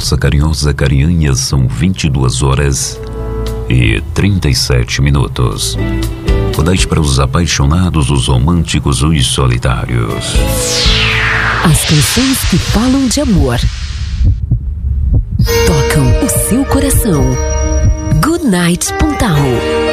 nossa carinhosa carinha, são 22 horas e 37 minutos. O 10 para os apaixonados, os românticos, os solitários. As canções que falam de amor tocam o seu coração. Good Night Pontal.